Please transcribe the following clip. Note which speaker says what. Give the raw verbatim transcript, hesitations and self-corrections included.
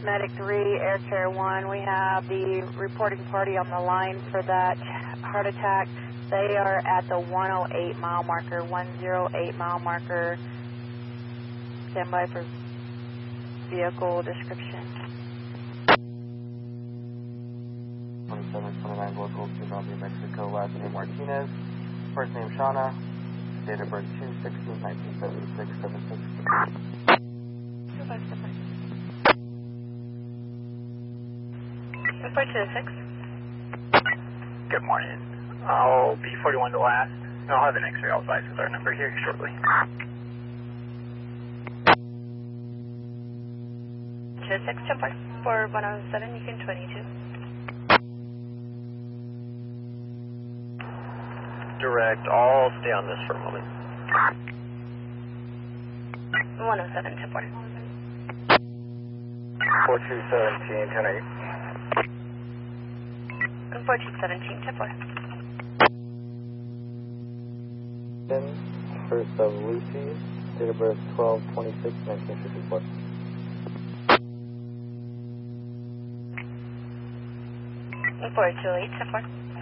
Speaker 1: Medic three, Air Care one. We have the reporting party on the line for that heart attack. They are at the one oh eight mile marker, one oh eight mile marker. Stand by for vehicle description.
Speaker 2: twenty-seven twenty-nine local to New Mexico, last name Martinez, first name Shauna, date of birth two sixteen nineteen seventy-six, seven six.
Speaker 1: four two six.
Speaker 3: Good morning. I'll be forty-one to last. I'll have an X-ray outside with our number here shortly.
Speaker 1: two six, ten for one oh seven, you can twenty-two.
Speaker 3: Direct, I'll stay on this for a moment.
Speaker 1: one oh seven, ten four.
Speaker 3: four two seventeen, ten eight.
Speaker 1: four two seventeen, ten four.
Speaker 2: First of Lucy, date of birth twelve twenty-six nineteen fifty-four.
Speaker 1: four two eight, ten four.